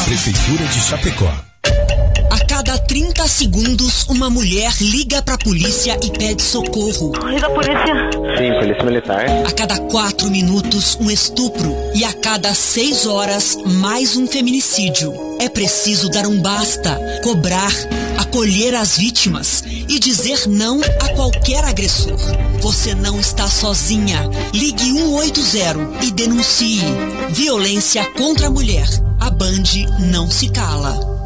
Prefeitura de Chapecó. A cada 30 segundos, uma mulher liga pra polícia e pede socorro. E da polícia? Sim, polícia militar. A cada 4 minutos, um estupro. E a cada 6 horas, mais um feminicídio. É preciso dar um basta, cobrar, acolher as vítimas e dizer não a qualquer agressor. Você não está sozinha. Ligue 180 e denuncie. Violência contra a mulher. A Band não se cala.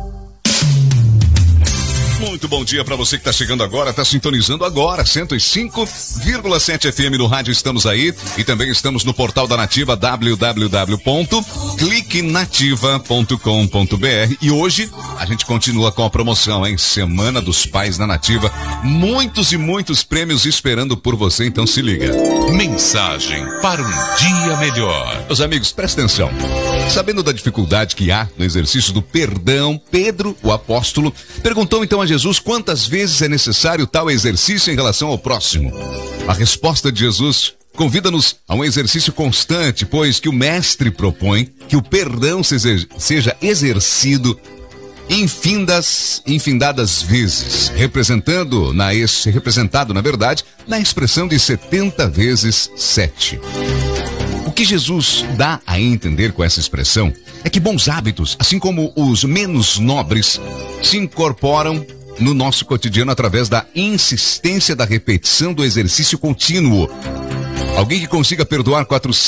Muito bom dia para você que está chegando agora, está sintonizando agora, 105,7 FM no rádio, estamos aí e também estamos no portal da Nativa, www.cliquenativa.com.br, e hoje a gente continua com a promoção, hein? Semana dos Pais na Nativa, muitos e muitos prêmios esperando por você, então se liga. Mensagem para um dia melhor. Meus amigos, presta atenção. Sabendo da dificuldade que há no exercício do perdão, Pedro, o apóstolo, perguntou então a Jesus quantas vezes é necessário tal exercício em relação ao próximo. A resposta de Jesus convida-nos a um exercício constante, pois que o mestre propõe que o perdão seja exercido infindadas vezes, representado, na verdade, na expressão de 70 vezes 7. O que Jesus dá a entender com essa expressão é que bons hábitos, assim como os menos nobres, se incorporam no nosso cotidiano através da insistência da repetição do exercício contínuo. Alguém que consiga perdoar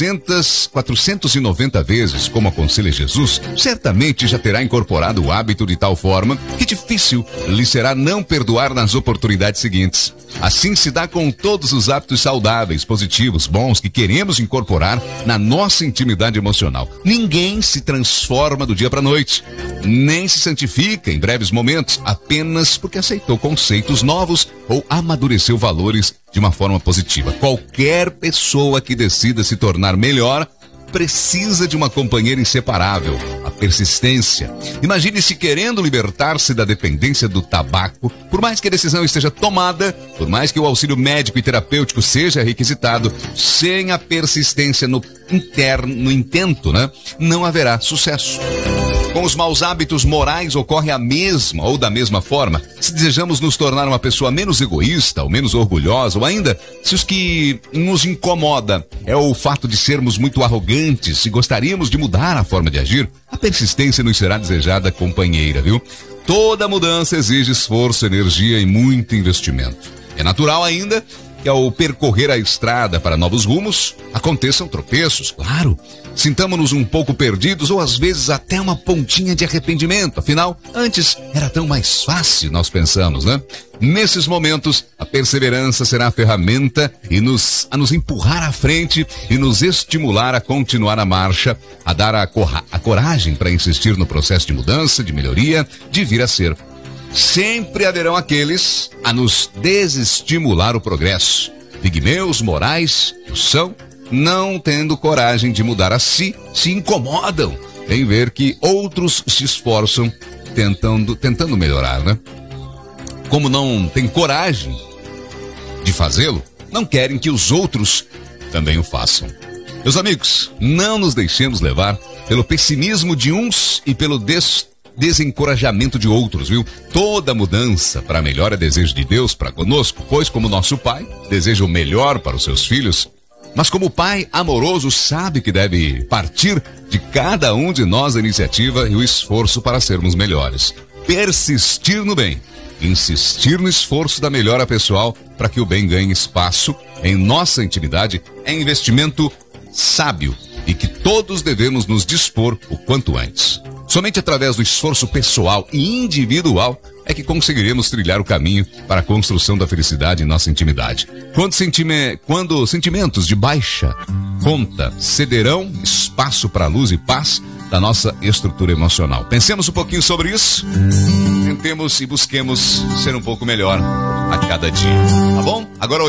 490 vezes, como aconselha Jesus, certamente já terá incorporado o hábito de tal forma que difícil lhe será não perdoar nas oportunidades seguintes. Assim se dá com todos os hábitos saudáveis, positivos, bons, que queremos incorporar na nossa intimidade emocional. Ninguém se transforma do dia para a noite, nem se santifica em breves momentos, apenas porque aceitou conceitos novos ou amadureceu valores de uma forma positiva. Qualquer pessoa que decida se tornar melhor precisa de uma companheira inseparável, a persistência. Imagine-se querendo libertar-se da dependência do tabaco, por mais que a decisão esteja tomada, por mais que o auxílio médico e terapêutico seja requisitado, sem a persistência no intento, não haverá sucesso. Com os maus hábitos morais ocorre a mesma ou da mesma forma. Se desejamos nos tornar uma pessoa menos egoísta ou menos orgulhosa, ou ainda se os que nos incomoda é o fato de sermos muito arrogantes e gostaríamos de mudar a forma de agir, a persistência nos será desejada companheira, viu? Toda mudança exige esforço, energia e muito investimento. É natural ainda que ao percorrer a estrada para novos rumos, aconteçam tropeços, claro. Sintamo-nos um pouco perdidos ou às vezes até uma pontinha de arrependimento. Afinal, antes era tão mais fácil, nós pensamos, Nesses momentos, a perseverança será a ferramenta a nos empurrar à frente e nos estimular a continuar a marcha, a dar a coragem para insistir no processo de mudança, de melhoria, de vir a ser. Sempre haverão aqueles a nos desestimular o progresso. Pigmeus morais que o são, não tendo coragem de mudar a si, se incomodam em ver que outros se esforçam tentando melhorar, Como não têm coragem de fazê-lo, não querem que os outros também o façam. Meus amigos, não nos deixemos levar pelo pessimismo de uns e pelo desencorajamento de outros, viu? Toda mudança para melhor é desejo de Deus para conosco, pois como nosso Pai deseja o melhor para os seus filhos, mas como Pai amoroso sabe que deve partir de cada um de nós a iniciativa e o esforço para sermos melhores. Persistir no bem, insistir no esforço da melhora pessoal para que o bem ganhe espaço em nossa intimidade é investimento sábio e que todos devemos nos dispor o quanto antes. Somente através do esforço pessoal e individual é que conseguiremos trilhar o caminho para a construção da felicidade em nossa intimidade. Quando sentimentos de baixa conta cederão espaço para a luz e paz da nossa estrutura emocional. Pensemos um pouquinho sobre isso, tentemos e busquemos ser um pouco melhor a cada dia, tá bom? Agora